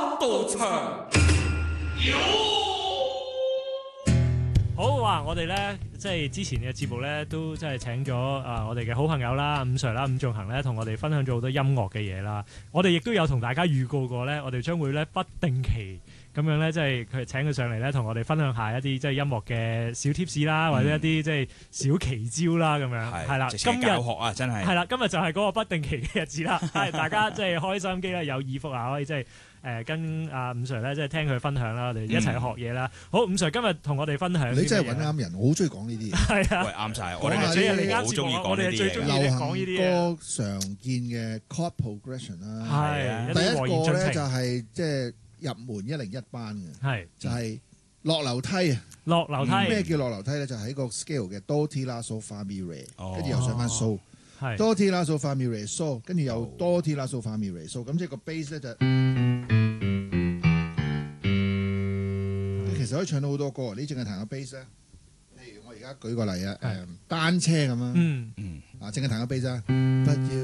到場。 好哇！我哋咧即係之前嘅節目咧，都即係請咗我哋嘅好朋友啦，伍 Sir 啦，伍仲衡咧，同我哋分享咗好多音樂嘅嘢啦。我哋亦都有同大家預告過咧，我哋將會咧不定期咁樣咧，即係佢請佢上嚟咧，同我哋分享下一啲即係音樂嘅小貼士啦，或者一啲即係小奇招啦咁樣。係啦，今日教學啊，真係係啦，今日就係嗰個不定期嘅日子啦。係大家即係開心機咧，有耳福啊，可以即係。跟阿伍 Sir 咧，即係聽佢分享啦，我哋一齊去學嘢啦。好，伍 Sir 今日同我哋分享。 你真係揾啱人，我好中意講呢啲嘢。 係啊， 喂啱晒， 我哋好中意講呢啲嘢。 流行歌常見嘅 chord progression 啦， 係第一個咧就係即係入門101班嘅， 係就係落樓梯啊！ 落樓梯咩叫落樓梯咧？就係喺個 scale 嘅 do ti la so fa mi re， 跟住又上翻 so。 係 do ti la so fa mi re so， 跟住又 do ti la so fa mi re so， 咁即係個 bass 咧就其實可以唱到好多歌。你淨係彈個 bass 咧，譬如我而家舉個例啊，單車咁啊，淨係彈個 bass 啊，不要。